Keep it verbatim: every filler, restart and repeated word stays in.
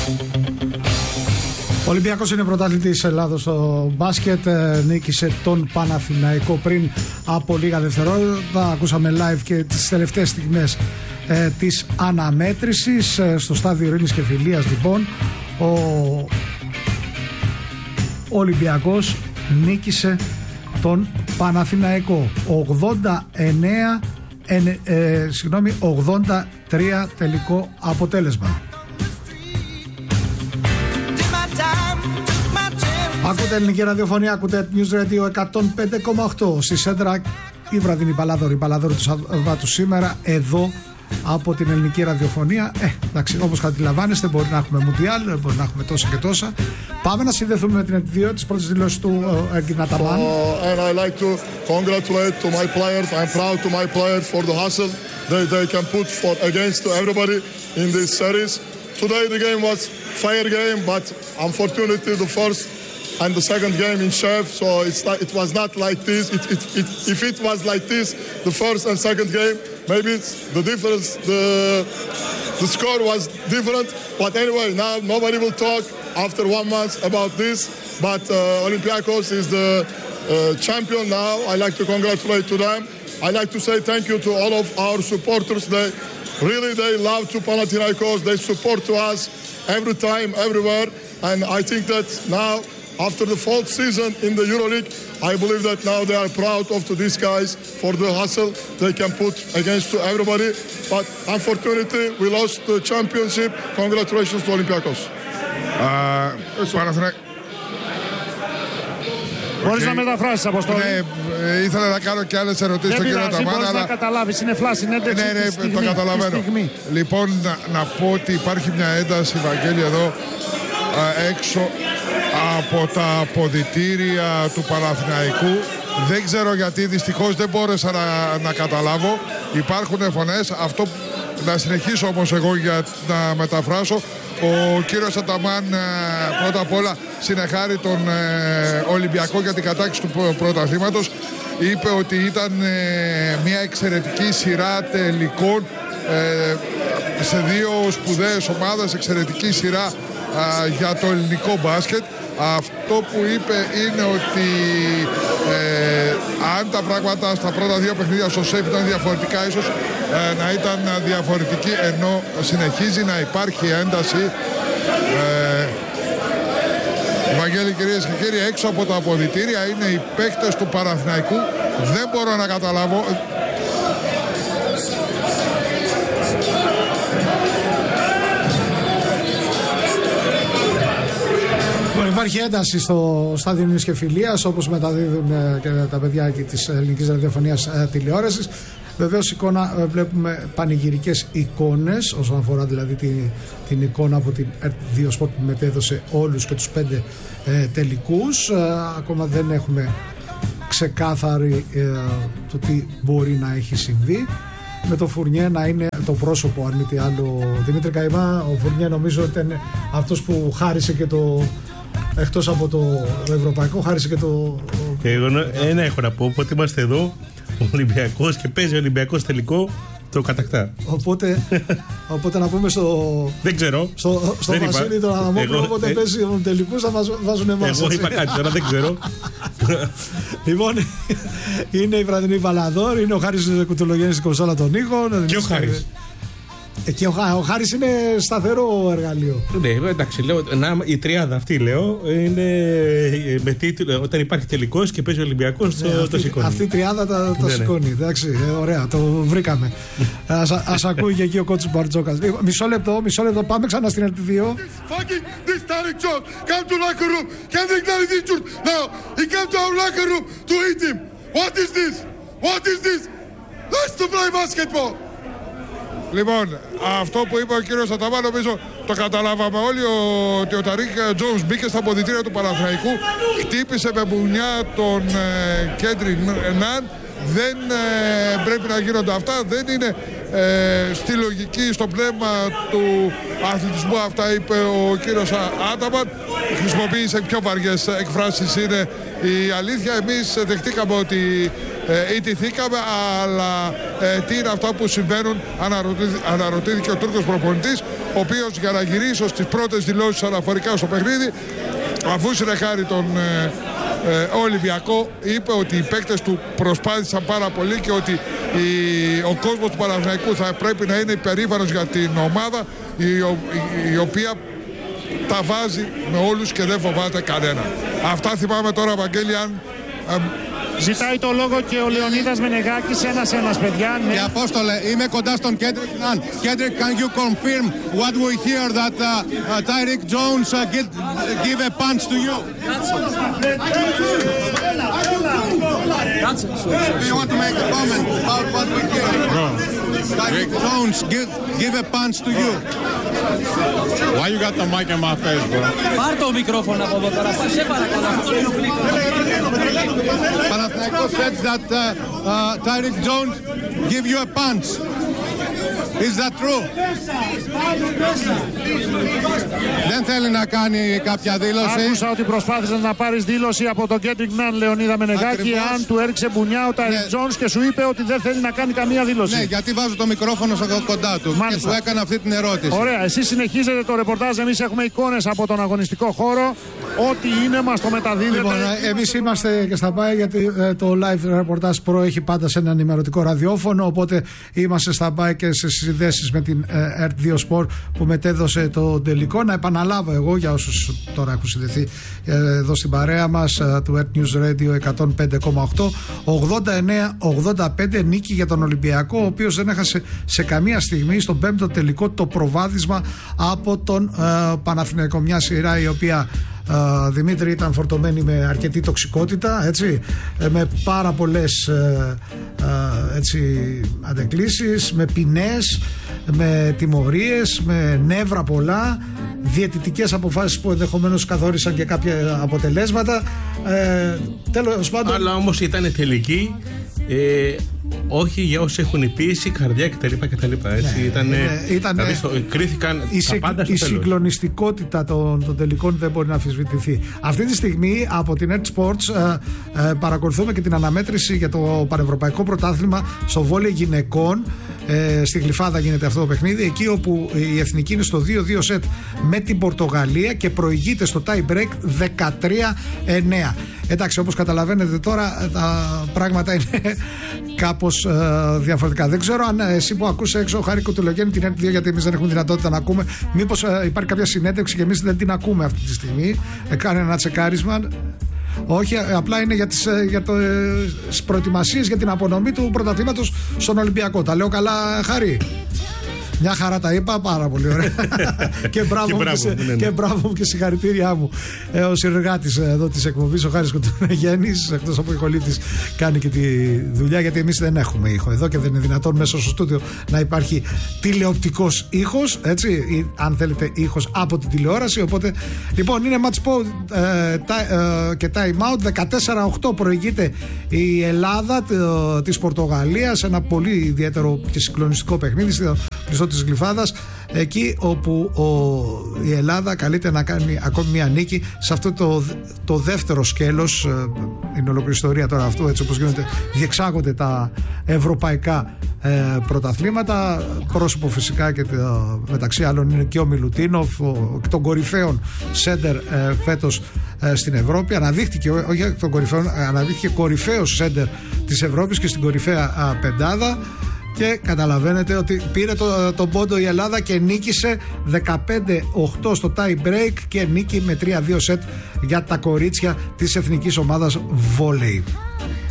Ο Ολυμπιακός είναι πρωταθλητής Ελλάδος στο μπάσκετ. Νίκησε τον Παναθηναϊκό πριν από λίγα δευτερόλεπτα. Ακούσαμε live και τις τελευταίες στιγμές ε, της αναμέτρησης ε, στο στάδιο Ειρήνης και Φιλίας. Λοιπόν, ο Ολυμπιακός νίκησε τον Παναθηναϊκό ογδόντα εννέα ε, ε, συγγνώμη, ογδόντα τρία τελικό αποτέλεσμα. Ακούτε ελληνική ραδιοφωνία, ακούτε News Radio εκατόν πέντε κόμμα οκτώ. Στη Σέντρα η βραδινή παλάδορη, η παλάδορη του Σαββάτου σήμερα εδώ από την ελληνική ραδιοφωνία. Ε, εντάξει, όπως καταλαβαίνετε, μπορεί να έχουμε Μουντιάλ, μπορεί να έχουμε τόσα και τόσα. Πάμε να συνδεθούμε με την επιδίωτη της πρώτης δηλώσης του Ergin Ataman. Uh, and I like to congratulate to my players. I'm proud to my players for the hustle they, they can put for against everybody in this series. Today the game was fair game, but unfortunately the first and the second game in Chef, so it's not, it was not like this. It, it, it, if it was like this, the first and second game, maybe it's the difference, the the score was different. But anyway, now nobody will talk after one month about this. But uh, Olympiacos is the uh, champion now. I like to congratulate to them. I like to say thank you to all of our supporters. They really they love to Panathinaikos. They support to us every time, everywhere. And I think that now, after the fourth season in the EuroLeague, I believe that now they are proud of to these guys for the hustle they can put against to everybody. But unfortunately, we lost the championship. Congratulations to Olympiacos. Uh, Μπορείς okay. να μεταφράσεις, Αποστόλη. Ναι, ήθελα να κάνω και άλλες ερωτήσεις στον κύριο Αταμάν. Μπορείς αλλά... να καταλάβεις, είναι φλάση, είναι ένταξη ναι, ναι, τη στιγμή, το καταλαβαίνω. Λοιπόν, να, να πω ότι υπάρχει μια ένταση, Βαγγέλη, εδώ α, έξω από τα αποδυτήρια του Παναθηναϊκού. Δεν ξέρω γιατί, δυστυχώς δεν μπόρεσα να, να καταλάβω. Υπάρχουν φωνές. Αυτό να συνεχίσω όμως εγώ για να μεταφράσω. Ο κύριος Αταμάν πρώτα απ' όλα συνεχάρει τον ε, Ολυμπιακό για την κατάκτηση του πρωταθλήματος. Είπε ότι ήταν ε, μια εξαιρετική σειρά τελικών ε, σε δύο σπουδαίες ομάδες, εξαιρετική σειρά ε, για το ελληνικό μπάσκετ. Αυτό που είπε είναι ότι ε, αν τα πράγματα στα πρώτα δύο παιχνίδια στο ΣΕΦ ήταν διαφορετικά, ίσως ε, να ήταν διαφορετική, ενώ συνεχίζει να υπάρχει ένταση. Ε, Βαγγέλη, κυρίες και κύριοι, έξω από τα αποδυτήρια είναι οι παίκτες του Παναθηναϊκού. Δεν μπορώ να καταλάβω. Υπάρχει ένταση στο στάδιο Ειρήνης και Φιλίας, όπως μεταδίδουν και τα παιδιά της ελληνικής ραδιοφωνίας τηλεόρασης. Βεβαίως εικόνα, βλέπουμε πανηγυρικές εικόνες όσον αφορά δηλαδή την, την εικόνα από την ερ δύο Sport που μετέδωσε όλους και τους πέντε ε, τελικούς. Ε, ακόμα δεν έχουμε ξεκάθαρη ε, το τι μπορεί να έχει συμβεί. Με το Φουρνιέ να είναι το πρόσωπο, αν μη τι άλλο. Δημήτρη Καϊμά, ο Φουρνιέ νομίζω ότι ήταν αυτός που χάρισε και το... Εκτός από το ευρωπαϊκό, χάρισε και το... Και εγώ ένα έχω να πω, οπότε είμαστε εδώ, ο Ολυμπιακός και παίζει ο Ολυμπιακός τελικό, το κατακτά. Οπότε, οπότε να πούμε στο... Δεν ξέρω. Στο, στο δεν Βασίλη είπα. Τον Αδαμόπουλο, όποτε ε... παίζει ο τελικούς θα μας βάζουν εμάς. Εγώ είπα κάτι τώρα, δεν ξέρω. Λοιπόν, είναι η βραδινή Παλαδόρ, είναι ο Χάρης Κουτολογέννης στην κονσόλα των ήχων. Και ο Χάρης. Και ο, ο Χάρης είναι σταθερό εργαλείο. Ναι, εντάξει, λέω, να, η τριάδα αυτή λέω είναι με τίτλο όταν υπάρχει τελικός και παίζει ο Ολυμπιακός ναι, το, αυτή, το σηκώνει. Αυτή η τριάδα το, το ναι, σηκώνει. Ναι. Εντάξει, ε, ωραία, το βρήκαμε. ας, ας ακούει και εκεί ο κότσος Μπαρτζόκας. Μισό λεπτό, μισό λεπτό, πάμε ξανά στην ερτ δύο. Λοιπόν, αυτό που είπε ο κύριος Αταμάν νομίζω το καταλάβαμε όλοι, ότι ο Ταρίκ Τζόουνς μπήκε στα αποδυτήρια του Παναθηναϊκού, χτύπησε με μπουνιά τον ε, Κέντριν Ναν. Δεν ε, πρέπει να γίνονται αυτά, δεν είναι ε, στη λογική, στο πνεύμα του αθλητισμού, αυτά είπε ο κύριος Άταμαν. Χρησιμοποίησε πιο βαριές εκφράσεις, είναι η αλήθεια. Εμείς δεχτήκαμε ότι ε, ιτηθήκαμε, αλλά ε, τι είναι αυτά που συμβαίνουν, αναρωτήθηκε, αναρωτήθηκε ο Τούρκος προπονητής. ο οποίος για να γυρίσω στις πρώτες δηλώσεις αναφορικά στο παιχνίδι, αφού συνεχάρει τον ε, ε, Ολυμπιακό, είπε ότι οι παίκτες του προσπάθησαν πάρα πολύ και ότι η, ο κόσμος του Παναθηναϊκού θα πρέπει να είναι υπερήφανος για την ομάδα η, η, η οποία τα βάζει με όλους και δεν φοβάται κανένα. Αυτά θυμάμαι τώρα, Βαγγέλη, αν... Ε, Ζητάει το λόγο και ο Λεωνίδας Μενεγάκης, ένας-ένας, παιδιά. Ναι. Και Απόστολε, είμαι κοντά στον Κέντρικ Ναν. Κέντρικ, can you confirm what we hear that uh, uh, Tyreek Jones uh, get, give a punch to you? Do you want to make a comment about what we hear? No. Tyreek Jones give, give a punch to you. Why you got the mic in my face, bro? Πάρ' το μικρόφωνο από εδώ πέρα. Σε παρακαλώ, αυτό είναι ο Panathinaikos said that uh, uh, Tyreek Jones give you a punch. Is that true? Δεν θέλει να κάνει κάποια δήλωση. Άκουσα ότι προσπάθησε να πάρεις δήλωση από τον Κέντρικ Ναν, Λεωνίδα Μενεγάκη, ακριβώς, αν του έριξε μπουνιά ο Τάιρικ ναι. Τζόνς και σου είπε ότι δεν θέλει να κάνει καμία δήλωση. Ναι, γιατί βάζω το μικρόφωνο κοντά του. Μάλιστα. Και του έκανα αυτή την ερώτηση. Ωραία, εσείς συνεχίζετε το ρεπορτάζ. Εμείς έχουμε εικόνες από τον αγωνιστικό χώρο. Ό,τι είναι μας το μεταδίδεται. Λοιπόν, εμείς είμαστε και στα ΠΑΕ, γιατί το live ρεπορτάζ προέχει πάντα σε ένα ενημερωτικό ραδιόφωνο. Οπότε είμαστε στα ΠΑΕ και σε συνδέσεις με την ερτ δύο Sport που μετέδωσε το τελικό. Να επαναλάβω εγώ για όσους τώρα έχουν συνδεθεί εδώ στην παρέα μας του Earth News Radio εκατόν πέντε κόμμα οκτώ, ογδόντα εννέα ογδόντα πέντε νίκη για τον Ολυμπιακό, ο οποίος δεν έχασε σε καμία στιγμή στον πέμπτο τελικό το προβάδισμα από τον ε, Παναθηναϊκό. Μια σειρά η οποία Uh, Δημήτρη ήταν φορτωμένη με αρκετή τοξικότητα, έτσι, με πάρα πολλές uh, uh, έτσι, αντεκλήσεις, με ποινές, με τιμωρίες, με νεύρα πολλά, διαιτητικές αποφάσεις που ενδεχομένως καθόρισαν και κάποια αποτελέσματα. Ε, τέλος πάντων. Αλλά όμως ήταν τελική. Ε, όχι για όσοι έχουν πίεση, καρδιά κτλ. κτλ έτσι, ναι, ήταν, ήταν, δηλαδή στο, κρίθηκαν η, τα πάντα στο η τέλος. Συγκλονιστικότητα των, των τελικών δεν μπορεί να αμφισβητηθεί. Αυτή τη στιγμή από την Earth Sports ε, ε, παρακολουθούμε και την αναμέτρηση για το πανευρωπαϊκό πρωτάθλημα στο βόλεϊ γυναικών. Ε, στη Γλυφάδα γίνεται αυτό το παιχνίδι, εκεί όπου η εθνική είναι στο δύο δύο σετ με την Πορτογαλία και προηγείται στο tie break δεκατρία εννέα. Εντάξει, όπως καταλαβαίνετε τώρα τα πράγματα είναι κάπως ε, διαφορετικά. Δεν ξέρω αν εσύ που ακούς έξω, Χάρη Κουτουλογέννη, την έρθει, γιατί εμείς δεν έχουμε δυνατότητα να ακούμε, μήπως ε, υπάρχει κάποια συνέντευξη και εμείς δεν την ακούμε αυτή τη στιγμή. Ε, κάνε ένα τσεκάρισμα. Όχι, απλά είναι για τις, για το, τις προετοιμασίες για την απονομή του πρωταθλήματος στον Ολυμπιακό. Τα λέω καλά, Χάρη? Μια χαρά τα είπα, πάρα πολύ ωραία. και μπράβο, και μπράβο, και, ναι, ναι. και μπράβο και συγχαρητήριά μου. Ε, ο συνεργάτης εδώ της εκπομπής, ο Χάρης Κουτουναγέννης, εκτός από ηχολήπτης, κάνει και τη δουλειά, γιατί εμείς δεν έχουμε ήχο εδώ και δεν είναι δυνατόν μέσα στο στούντιο να υπάρχει τηλεοπτικός ήχος, έτσι, ή αν θέλετε ήχος από την τηλεόραση. Οπότε, λοιπόν, είναι match point ε, ε, και time out. δεκατέσσερα οκτώ προηγείται η Ελλάδα ε, της Πορτογαλίας, ένα πολύ ιδιαίτερο και συγκλονιστικό παιχνίδι στο της Γλυφάδας, εκεί όπου ο, η Ελλάδα καλείται να κάνει ακόμη μια νίκη σε αυτό το, το δεύτερο σκέλος. Είναι ολόκληρη ιστορία τώρα αυτό, έτσι όπως γίνονται, διεξάγονται τα ευρωπαϊκά ε, πρωταθλήματα. Πρόσωπο φυσικά και το, μεταξύ άλλων είναι και ο Μιλουτίνοφ, ο, των κορυφαίων σέντερ ε, φέτος ε, στην Ευρώπη. Αναδείχθηκε, όχι των κορυφαίων, αναδείχθηκε κορυφαίος σέντερ της Ευρώπης και στην κορυφαία α, πεντάδα. Και καταλαβαίνετε ότι πήρε το, το πόντο η Ελλάδα και νίκησε δεκαπέντε οκτώ στο tie break και νίκη με τρία δύο σετ για τα κορίτσια της εθνικής ομάδας βόλεϊ.